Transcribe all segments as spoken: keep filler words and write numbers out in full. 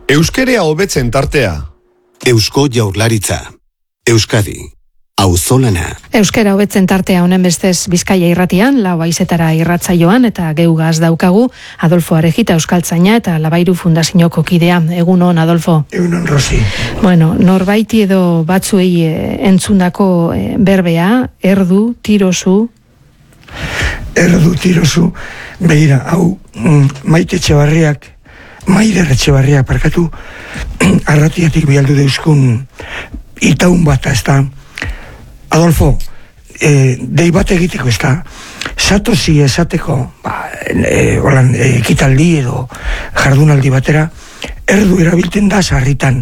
Euskerea hobetzen tartea. Eusko Jaurlaritza. Euskadi. Auzolana. Euskera hobetzen tartea honen bestez Bizkaia irratian, lau haizetara irratsaioan eta geugaz daukagu Adolfo Arejita euskaltzaina eta Labairu Fundazioko kidea. Egunon, Adolfo. Egunon, Rosi. Bueno, norbaiti edo batzuei entzundako berbea, erdu, tirozu. Erdu, tirozu, begira, hau, Maite Etxebarriak, Maider Etxebarriak, parkatu, arratiatik bialdu deuzkun itaun bat, ez da, Adolfo, eh, dei bat egiteko, ez da, satozi esateko, ba, e, holan, e, ekitaldi edo jardunaldi batera, erdu erabiltzen da sarritan.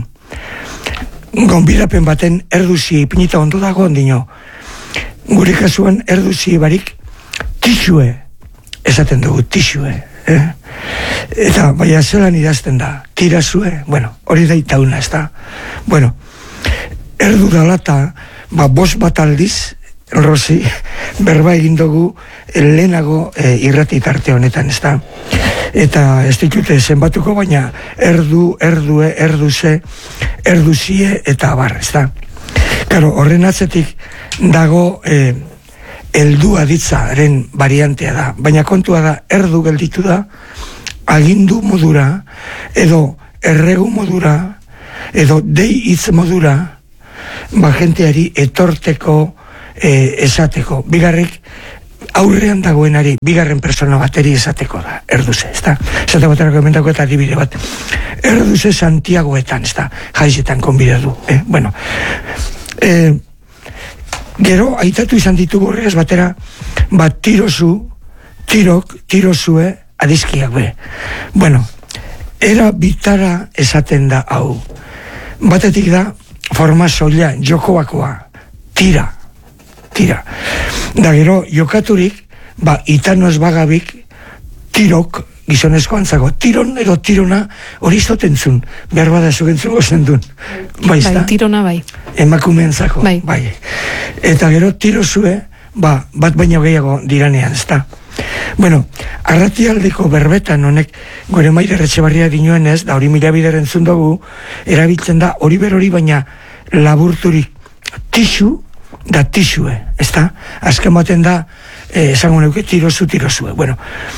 Gonbidapen baten erduzi ipinita ondo dago ondino. Gure kasuan erduzi barik tixue, esaten dugu, tixue. Eh? Eta, baina zelan idazten da, tirazue, bueno, hori da itauna, ez da. Bueno, erdu dalata, ba, bos bat aldiz, Rosi, berba egin dugu lehenago e, irrati tarte honetan, ez da. Eta ez ditute zenbatuko, baina erdu, erdue, erduze, erduzie eta abar, ez da. Karo, horren atzetik dago e, eldua ditzaren variantea da, baina kontua da, erdu gelditu da, agindu modura, edo erregu modura, edo dei hitz modura, ba, jenteari etorteko, e, esateko. Bigarrik, aurrean dagoenari, bigarren persona bateri esateko da, erduze, ez da? Esate baterako emendako eta adibide bat. Erduze Santiagoetan, ez da? Jaizetan konbidatu, eh? Bueno, eh, gero, aitatu izan ditugu horrez batera, bat tirozu, tirok, tirozue, adizkiak be. Bueno, era bitara esaten da hau. Batetik da, forma soila, jokoakoa, tira, tira. Da gero, jokaturik, ba, itanoz bagabik, tirok, gizonezko antzago, tiron edo tirona hori izotentzun, behar bada zugentzun gozen duen. Bai, bai, tirona bai. Emakumeentzako, bai. bai. Eta gero, tirozue, ba, bat baino gehiago diranean, ez da. Bueno, arratialdeko berbetan honek, gore Maider Etxebarria dinoen ez, da hori mila bider entzun dugu, erabiltzen da, hori ber hori baina laburturik tixu, da tixue, ez da? Azken baten da, eh, esango neuke, tirozu, tirozue. Bueno,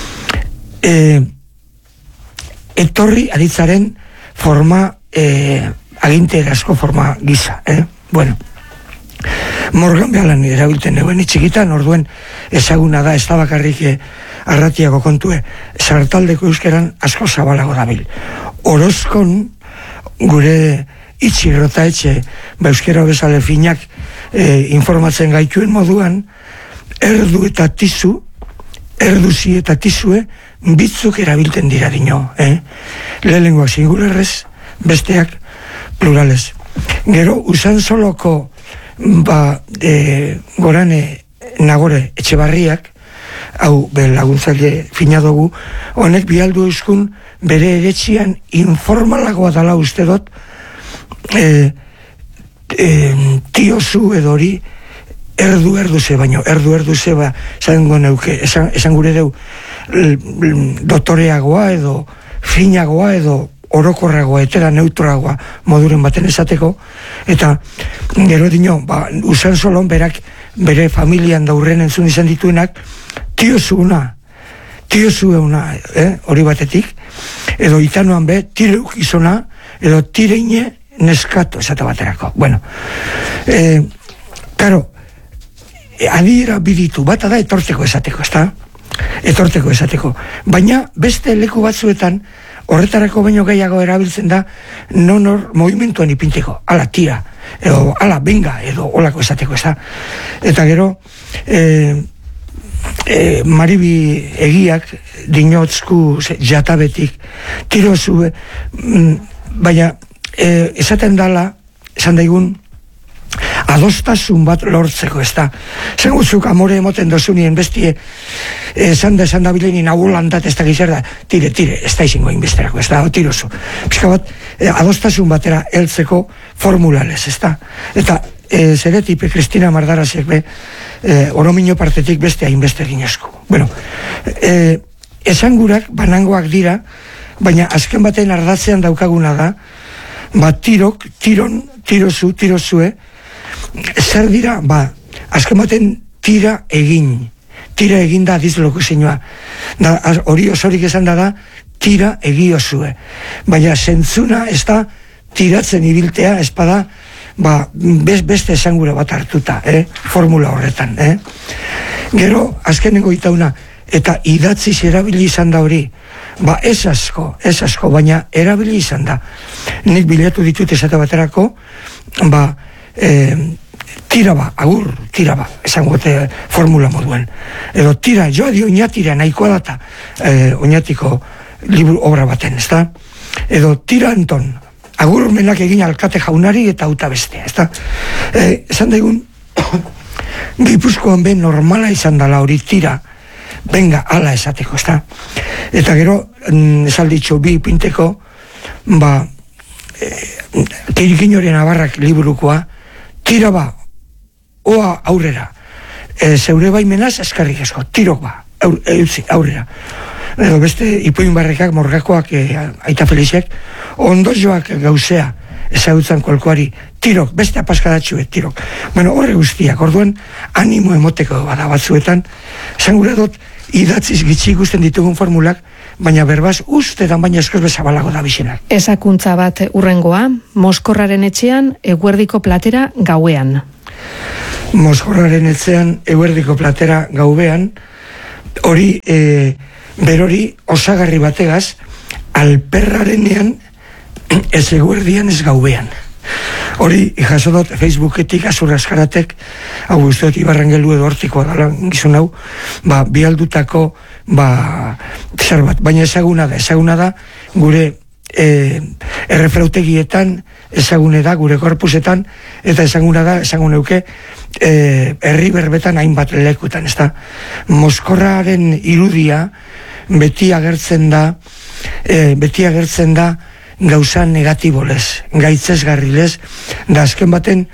eh, etorri aditzaren forma, eh, aginte erasko forma gisa, eh? Bueno, Morgan behalan erabiltzen neuen itxikitan, orduen ezaguna da, ez da bakarrik eh, arratiako kontue, sartaldeko euskeran asko zabalago dabil. Orozkon, gure itxi grota etxe, ba euskera bezale finak eh, informatzen gaituen moduan, erdu eta tizu, erduzi eta tizue, bitzuk erabiltzen dira dino, eh? Lehenengoak singularrez, besteak plurales. Gero, usan soloko ba, e, gorane Nagore Etxebarriak, hau be laguntzaile fina dugu, honek bialdu euskun bere eretxian informalagoa dala uste dut, e, e, tiozu edo hori erdu erduze baino, erdu erduze ba, zango neuke, esan, esan gure deu dotoreagoa edo finagoa edo orokorragoa, etera neutroagoa moduren baten esateko, eta gero dino, ba, usan solon berak, bere familian daurren entzun izan dituenak, tiozu una, tiozu una, eh, hori batetik, edo itanoan be, tireuk izona, edo tireine neskato, esate baterako. Bueno, eh, karo, adiera biditu, bata da etorteko esateko, ez da? Etorteko esateko. Baina, beste leku batzuetan, horretarako baino gehiago erabiltzen da non-hor movimentuan ipinteko, ala tira, edo ala benga, edo olako esateko, ez da. Eta gero, e, e, Maribi egiak, dinotzku jatabetik, tirozu, baina e, esaten dala, esan daigun, adostasun bat lortzeko, ez da. Zen gutzuk amore emoten dozunien bestie, esan da, esan da bilenin agulantat ez da gizar da, tire, tire, ez da izingo inbesterako, ez da, o tirozu. Pizka bat, e, adostasun batera heltzeko formulales, ez da. Eta e, zeretipe Kristina Mardarazek be, e, oromino partetik beste hainbeste ginesko. Bueno, e, esangurak banangoak dira, baina azken baten ardatzean daukaguna da, ba, tirok, tiron, tirozu, tirozue, zer dira, ba, azken baten tira egin, tira egin da dizloko zinua, da, hori osorik esan da da, tira egiozue, baina zentzuna ez da tiratzen ibiltea, ez bada, ba, beste esangura bat hartuta, eh? Formula horretan, eh? Gero, azkenengo itauna, eta idatziz erabili izan da hori, ba, ez asko, ez asko, baina erabili izan da. Nik bilatu ditut esate baterako, ba, eh, tira ba, agur, tira ba, esango te formula moduen. Edo tira, joa di oinatira nahikoa data, eh, oinatiko liburu obra baten, ez da? Edo tira Anton, agur menak egin alkate jaunari eta auta bestea, ez da? Eh, esan daigun, Gipuzkoan ben normala izan dala hori tira, venga, ala esateko, ez da? Eta gero, esalditxo bi pinteko, ba, eh, Teirikinoren abarrak liburukoa, tira ba, oa aurrera, e, zeure baimenaz eskarrik esko, tirok ba, aur, eutzi, aurrera. Edo beste ipuin barrekak, morgakoak, e, aita felizek, ondozoak gauzea, ezagutzen kolkoari, tirok, beste apaskadatxue, tirok. Bueno, horre guztiak, orduan, animo emoteko bada batzuetan, zangura dut, idatziz gitzi ikusten ditugun formulak, baina berbaz ustetan baina eskoz bezabalago da bizenak. Ezakuntza bat urrengoa, Moskorraren etxean, eguerdiko platera gauean. Moskorraren etxean, eguerdiko platera gauean, hori, e, berori osagarri bategaz, alperrarenean ez eguerdian ez gauean. Hori, jaso dut Facebooketik, azurraskaratek, hau usteot Ibarrangelu edo hortikoa dala gizun hau, ba, bialdutako, ba, zer bat, baina ezaguna da, ezaguna da, gure e, errefrautegietan, ezagune da, gure korpusetan, eta ezaguna da, ezaguneuke, e, herri berbetan hainbat lekutan, ez da, Moskorraren irudia, beti agertzen da, e, beti agertzen da, gauza negatibolez, gaitzesgarrilez, da azken baten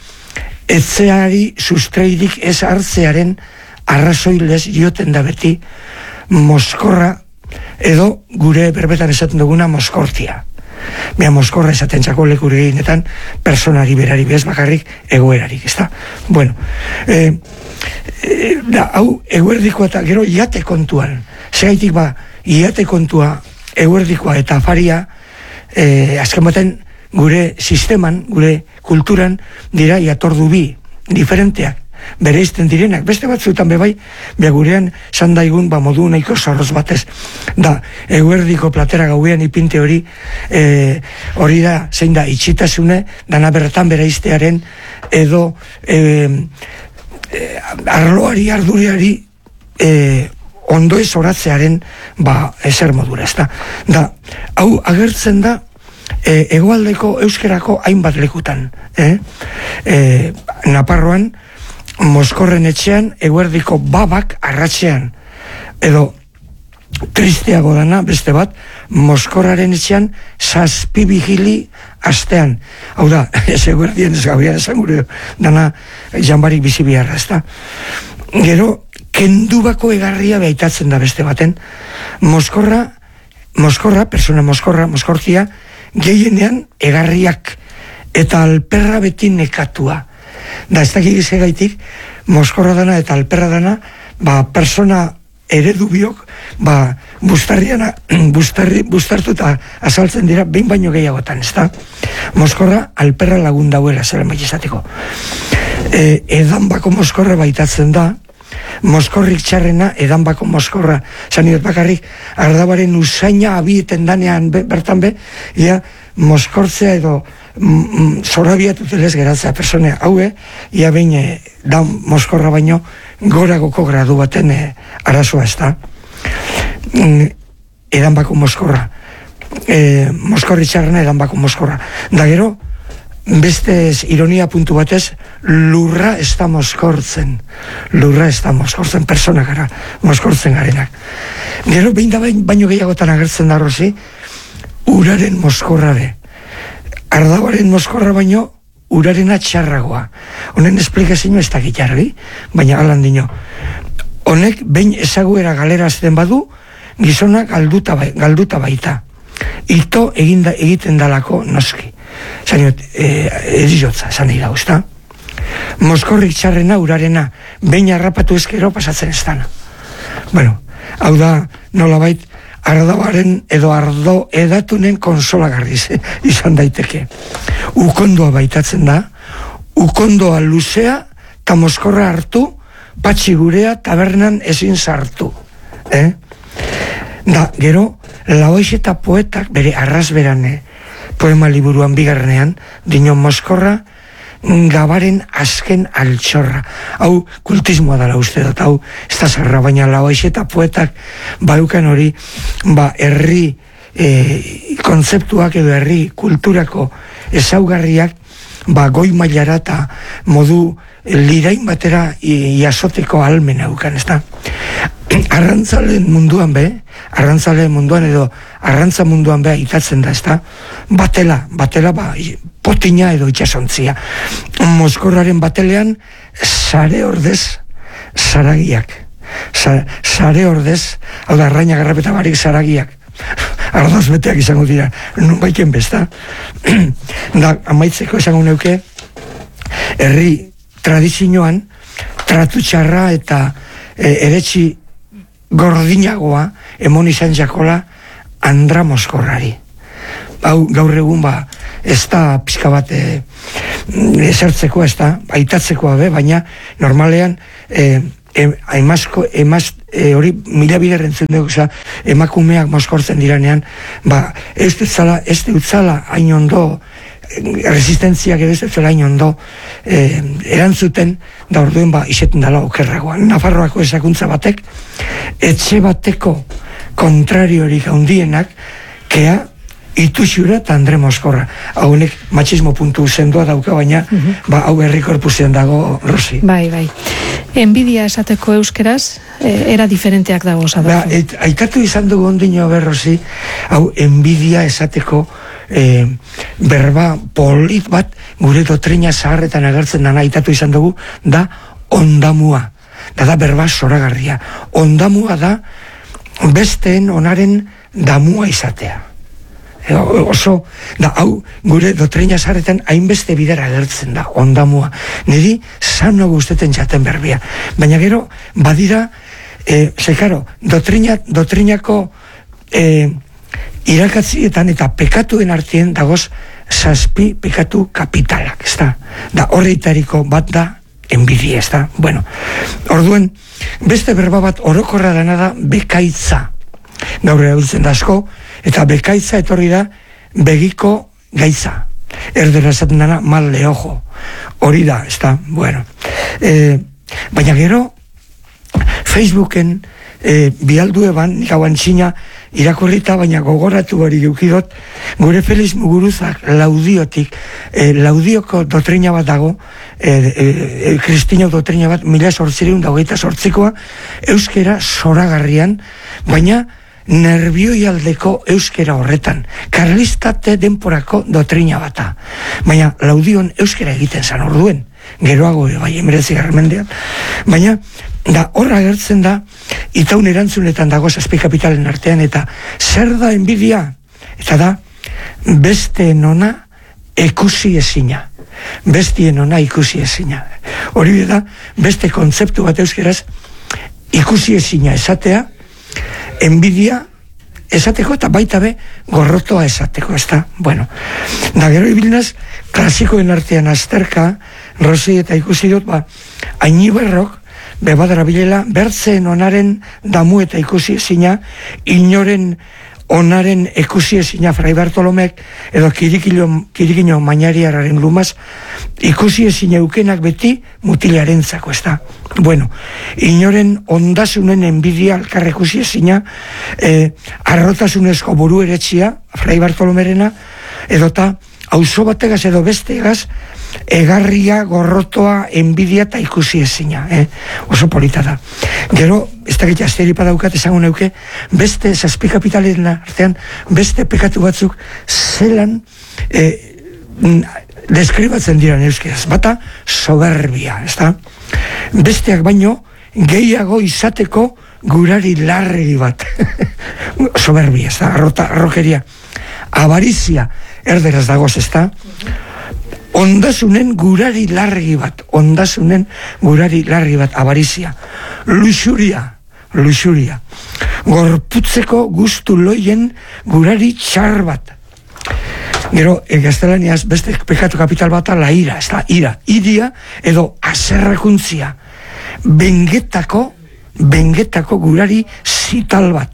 etzeari sustreirik ez hartzearen arrazoilez joten da beti Moskorra edo gure berbetan esaten duguna Moskortia. Bea Moskorra esaten txako lekure eginetan personari berari bez bakarrik egoerarik, ez da? Bueno, e, e, da, hau eguerdikoa eta gero iate kontuan, segaitik ba, iate kontua eguerdikoa eta afaria, Eh, azken baten gure sisteman, gure kulturan dira iatordu bi, diferenteak, bereizten direnak, beste batzuetan bebai, beha gurean sandaigun ba modu nahiko zorroz batez, da, eguerdiko platera gauean ipinte hori, eh, hori da, zein da, itxitasune, dana bertan bereiztearen, edo eh, eh, arloari, arduriari, eh, ondo ez oratzearen ba, ezer modura, ez da. Da, hau agertzen da e, egoaldeko euskerako hainbat lekutan. Eh? E, Naparroan, Moskorren etxean, eguerdiko babak arratxean. Edo, tristeago dana, beste bat, Moskorraren etxean, zazpi vigili astean. Hau da, ez eguerdien ez gauean esan gure, dana janbarik bizi biharra, ez da. Gero, kendubako egarria behitatzen da beste baten. Moskorra, Moskorra, persona Moskorra, Moskortia, gehienean egarriak eta alperra beti nekatua. Da, ez dakik izegaitik, Moskorra dana eta alperra dana, ba, persona eredu biok, ba, bustarriana, bustarri, bustartu eta azaltzen dira, behin baino gehiagotan, ez da? Moskorra, alperra lagun dauela, zela maik izateko. E, edan bako Moskorra baitatzen da, Moskorrik txarrena, edan bako Moskorra, zaniot bakarrik, ardabaren usaina abieten danean be, bertan be, ia Moskortzea edo mm, zorabiatutelez geratzea personea haue, ia behin e, da Moskorra baino goragoko gradu baten e, arazoa ez da. Mm, edan bako Moskorra, e, Moskorri txarrena, edan bako Moskorra. Da gero, beste ironia puntu batez, lurra ez da moskortzen. Lurra ez da moskortzen, persona gara, moskortzen garenak. Gero, behin da baino gehiagotan agertzen da rozi, uraren moskorrabe. Ardabaren moskorra baino, uraren atxarragoa. Honen esplikazio ez dakit jarri, baina alan dino. Honek, behin ezaguera galerazten badu, gizona galduta, bai, galduta baita. ito eginda, egiten dalako noski. Zaniot, e, erizotza, esan nahi da, usta? Moskorrik txarrena, urarena, behin harrapatu ezkero pasatzen ez dana. Bueno, hau da, nolabait, ardoaren edo ardo edatunen konsolagarriz izan daiteke. Ukondoa baitatzen da, ukondoa luzea, eta moskorra hartu, patxi gurea tabernan ezin sartu. Eh? Da, gero, Laoix eta poetak bere arrazberane poema liburuan bigarrenean, dino moskorra gabaren azken altxorra. Hau kultismoa dela uste dut, hau ez da zarra, baina Laoix eta poetak baukan hori, ba, herri e, kontzeptuak edo herri kulturako ezaugarriak, ba, goi mailara eta modu lirain batera jasoteko almen haukan, ez da? Arrantzalen munduan be, arrantzalen munduan edo arrantza munduan be itatzen da, ez da? Batela, batela, ba, potina edo itxasontzia. Moskorraren batelean, sare ordez, saragiak. Sa, sare ordez, hau da, arraina garrapeta barik saragiak. Ardaz beteak izango dira, nun baiten besta. Da, amaitzeko izango neuke, herri tradizioan, tratu txarra eta e, eretsi gordinagoa emon izan jakola Andra Moskorrari. Hau gaur egun ba ez da pixka bat e, esertzeko, ez da, aitatzekoa be, baina normalean e, e, emazko, emaz, e, hori mila bider entzun dugu, oza, emakumeak moskortzen diranean, ba, ez dutzala, ez dutzala hain ondo, resistentziak edo ez dutzala hain ondo e, erantzuten, da orduen ba, iseten dala okerragoan. Nafarroako esakuntza batek, etxe bateko kontrariorik handienak, kea Ituxura eta Andre Moskorra. Haunek matxismo puntu sendoa dauka, baina uh-huh. ba, hau herri korpusean dago, Rosi. Bai, bai. Enbidia esateko euskeraz, era diferenteak dago, Adolfo. Ba, et, aikatu izan dugu ondino ber, Rosi, hau enbidia esateko e, berba polit bat gure dotrina zaharretan agertzen dana aitatu izan dugu, da ondamua. Da da berba zoragarria. Ondamua da besteen onaren damua izatea. E, oso, da hau gure dotrina zaharretan hainbeste bidera agertzen da, ondamua. Niri zano guzteten jaten berbia. Baina gero, badira, e, zekaro, dotrina, dotrinako e, irakatzietan eta pekatuen artien dagoz zazpi pekatu kapitalak, ez da? Da horreitariko bat da enbidia, ez da? Bueno, orduen, beste berba bat orokorra dana da bekaitza. Gaur erabiltzen da asko, eta bekaitza etorri da begiko gaitza. Erdera esaten dana mal de ojo. Hori da, ez da? Bueno. E, baina gero, Facebooken e, bialdu eban, nik hauan txina irakurrita, baina gogoratu hori geukidot, gure Feliz Muguruzak laudiotik, e, laudioko dotrina bat dago, e, e, e, kristino dotrina bat, mila sortzireun dagoita sortzikoa, euskera zoragarrian, baina nervioi aldeko euskera horretan, karlistate denporako dotrina bata, baina laudion euskera egiten zan orduen, geroago bai emerezi garmendean, baina da horra agertzen da itaun erantzunetan dago zazpi kapitalen artean, eta zer da enbidia? Eta da beste nona ikusi ezina, bestien ona ikusi ezina. Hori da beste kontzeptu bat euskeraz ikusi ezina esatea, enbidia esateko eta baita be gorrotoa esateko, ez da? Bueno, da gero ibilinaz klasikoen artean azterka, Rosi, eta ikusi dut, ba, Ainiberrok bebadara bilela, bertzen onaren damu eta ikusi ezina, inoren onaren ikusi ezina Fray Bartolomek, edo kirikino mainariararen lumaz, ikusi ezina eukenak beti mutilaren zako, ez da? Bueno, inoren ondasunen enbidia alkar ikusi ezina, eh, arrotasunezko buru eretxia, Fray Bartolomerena, edota auzo bategaz edo bestegaz, egarria, gorrotoa, enbidia eta ikusi ezina, eh? Oso polita da. Gero, ez dakit asteripa daukat esango neuke, beste zazpi kapitalen artean, beste pekatu batzuk zelan eh, deskribatzen dira euskeraz. Bata, soberbia, ez da? Besteak baino, gehiago izateko gurari larregi bat. Soberbia, ez da? Arrota, arrokeria. Avarizia, erderaz dagoz, ezta? Ondasunen gurari larregi bat, ondasunen gurari larregi bat, avarizia. Luxuria, luxuria. Gorputzeko gustu loien gurari txar bat. Gero, e, gaztelaniaz, beste pekatu kapital bata, la ira, ez da, ira, iria edo aserrakuntzia, bengetako, bengetako gurari zital bat.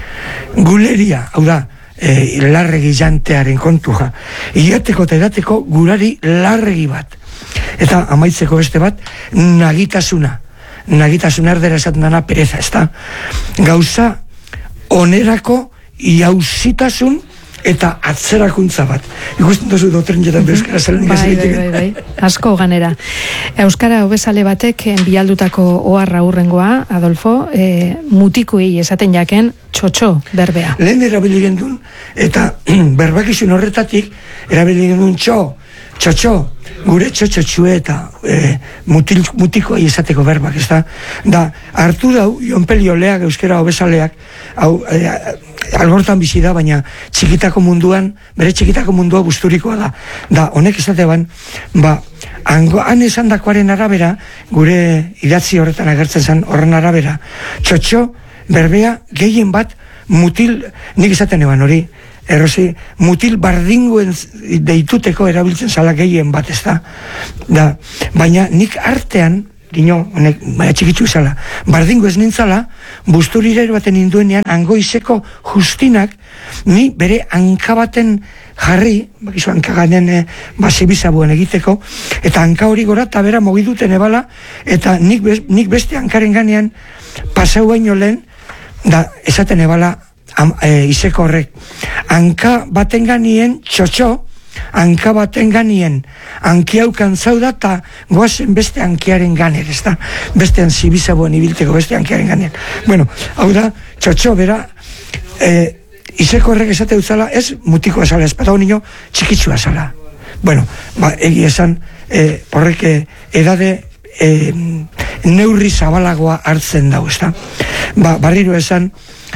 Guleria, hau da, e, larregi jantearen kontua, iateko eta edateko gurari larregi bat. Eta amaitzeko beste bat, nagitasuna, nagitasuna erdera esaten dana pereza, ez da, gauza onerako iausitasun eta atzerakuntza bat. Ikusten duzu dotren jetan euskara zelenik ez egiten. Bai, bai, bai, asko ganera. Euskara hobezale batek bialdutako oharra hurrengoa, Adolfo, e, mutikuei esaten jaken txotxo berbea. Lehen erabili gendun, eta berbakizun horretatik, erabili gendun txo, txotxo, gure txotxotxue eta e, mutil, mutikoa esateko berbak, ez da? Da, hartu dau, Ionpeli Oleak, euskara hobezaleak, hau, e, algortan bizi da, baina txikitako munduan, bere txikitako mundua busturikoa da. Da, honek esateban, ba, hango, han esan dakoaren arabera, gure idatzi horretan agertzen zen horren arabera, txotxo, berbea, gehien bat, mutil, nik esaten eban hori, errozi, mutil bardinguen deituteko erabiltzen zala gehien bat, ez da. Da, baina nik artean, dino, honek, baina txikitzu izala, bardingo ez nintzala, busturira baten induenean, angoizeko justinak, ni bere hankabaten jarri, bakizu hankaganen e, basibizabuen egiteko, eta hanka hori gora, eta bera mogiduten ebala, eta nik, be, nik beste hankaren ganean, pasau baino lehen, da, esaten ebala, am, e, izeko horrek, hanka baten ganien, txotxo, hanka baten ganien, hankiaukan zauda eta goazen beste hankiaren ganer, ez da? Bestean zibizabuen ibilteko beste hankiaren ganer. Bueno, hau da, txotxo, bera, e, izeko horrek esate dutzala, ez mutiko azala, ez pata honino, txikitzu azala. Bueno, ba, egi esan, e, horrek edade e, neurri zabalagoa hartzen dau, ez da? Ba, barriro esan,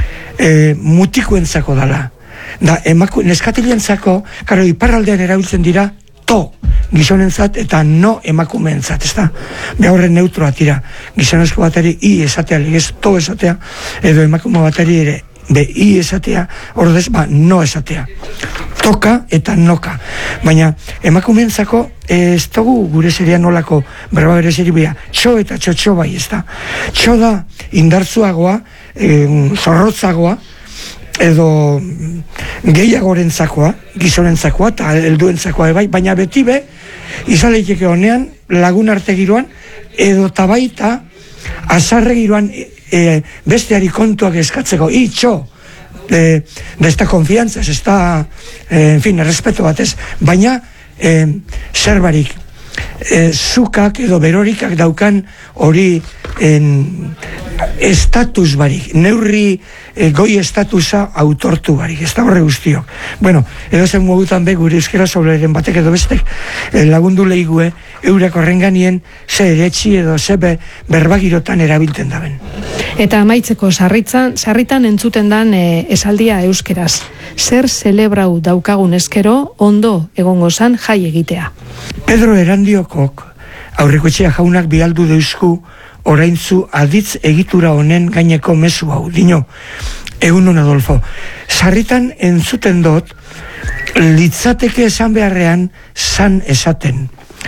e, mutikoentzako dala. Da, emaku, neskatilientzako, karo, iparraldean erabiltzen dira, to gizonentzat eta no emakumeentzat, ez da? Be horren neutroa tira, gizonezko bateri i esatea, legez to esatea, edo emakume bateri ere, be i esatea, ordez, ba, no esatea. Toka eta noka. Baina, emakumeentzako, ez dugu gure zeria nolako, berba bere zeribia, txo eta txotxo bai, ez da? Txo da, indartzuagoa, e, zorrotzagoa, edo gehiagoren-zakoa, gizonen-zakoa eta helduen-zakoa ebai, baina beti be, izaleiteke honean, lagun arte giroan, edo tabaita, azarre giroan, e, besteari kontuak eskatzeko, itxo, de, de esta konfiantzaz, esta, e, en fin, respeto batez, baina, e, zerbarik, e, zukak edo berorikak daukan hori en, estatus barik, neurri e, goi estatusa autortu barik, ez da horre guztiok. Bueno, edo zen mogutan be, gure euskera sobleren batek edo bestek e, lagundu lehigue, eurako horrenganien ze eretxi edo ze be, berbagirotan erabilten daben. Eta amaitzeko sarritan, sarritan entzuten dan e, esaldia euskeraz. Zer zelebrau daukagun eskero, ondo egongo zan jai egitea. Pedro Erandiokok, aurrekoetxea jaunak bialdu deusku, oraintzu aditz egitura honen gaineko mezu hau, dino, egunon Adolfo, sarritan entzuten dut, litzateke esan beharrean zan esaten.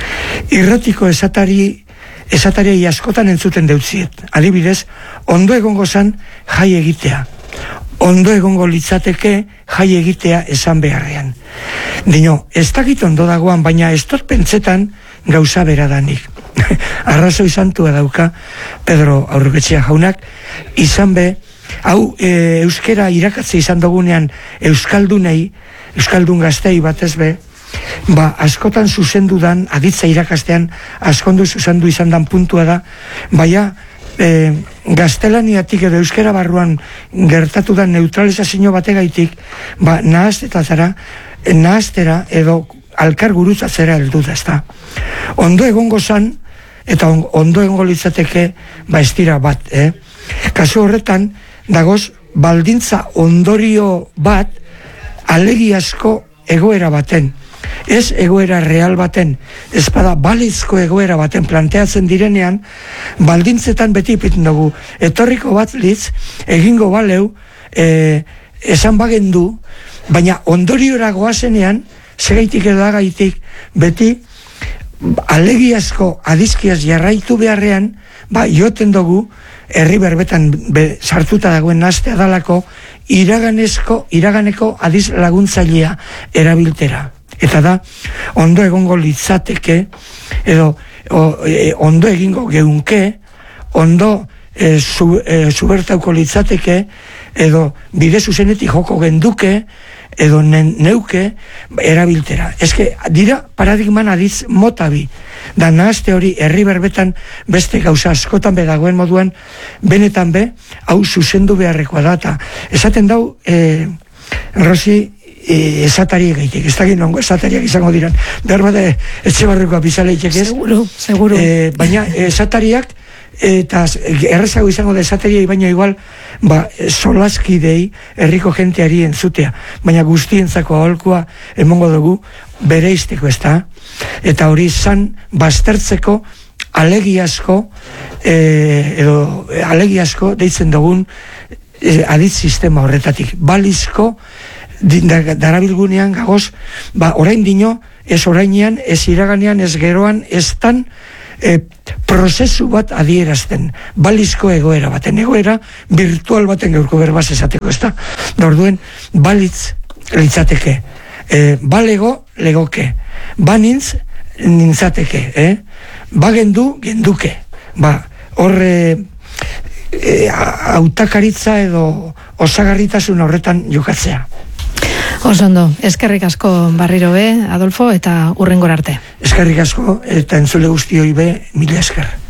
Irratiko esatari, esatariei askotan entzuten deutziet. Adibidez, ondo egongo zan jai egitea. Ondo egongo litzateke jai egitea esan beharrean. Dino, ez dakit ondo dagoan, baina ez dut pentsetan gauza beradanik. Arrazoi santua dauka Pedro Aurreketxea jaunak, izan be, hau e, euskera irakatze izan dugunean euskaldunei, euskaldun gaztei batez be, ba, askotan zuzendudan, aditza irakastean, askondu zuzendu izan dan puntua da, baina e, gaztelaniatik edo euskera barruan gertatu da neutralizazio bategaitik, ba, nahaztetazara, nahaztera edo alkar gurutzatzera heldu da, ezta. Ondo egongo zan, eta ondo egongo litzateke, ba, estira bat, eh? Kasu horretan, dagoz, baldintza ondorio bat, alegiazko egoera baten, ez egoera real baten, ez bada balizko egoera baten planteatzen direnean, baldintzetan beti ipiten dugu, etorriko bat litz, egingo baleu, e, esan bagendu, baina ondoriora goazenean, segaitik edo agaitik, beti, alegiazko adizkiaz jarraitu beharrean, ba, joten dugu, herri berbetan be, sartuta dagoen nastea dalako, iraganezko, iraganeko adiz laguntzailea erabiltera. Eta da, ondo egongo litzateke, edo o, e, ondo egingo geunke, ondo e, zu, e, zubertauko litzateke, edo bide zuzenetik joko genduke, edo nen, neuke erabiltera. Eske dira paradigman adiz motabi. Da nahazte hori herri berbetan beste gauza askotan bedagoen moduan, benetan be, hau zuzendu beharrekoa data. Esaten dau, e, Rosi, e, esatari egeitek, ez dakit nongo esatariak izango diran, behar bade etxe barrukoa bizaleitek ez? Seguro, seguro. E, baina esatariak, eta errezago izango da esatariai, baina igual, ba, solaskidei herriko jenteari entzutea, baina guztientzako aholkua emongo dugu bereizteko, ez da? Eta hori zan baztertzeko alegiazko, e, edo alegiazko deitzen dugun e, aditz sistema horretatik. Balizko, darabilgunean gagoz, ba, orain dino, ez orainean, ez iraganean, ez geroan, ez tan e, prozesu bat adierazten, balizko egoera baten, egoera virtual baten gaurko berbaz esateko, ez da? Orduen, balitz litzateke, e, balego legoke, banintz nintzateke, eh? Bagendu genduke, ba, horre e, autakaritza edo osagarritasun horretan jokatzea. Osondo, eskerrik asko barriro be, Adolfo, eta hurrengora arte. Eskerrik asko, eta entzule guztioi be, mila esker.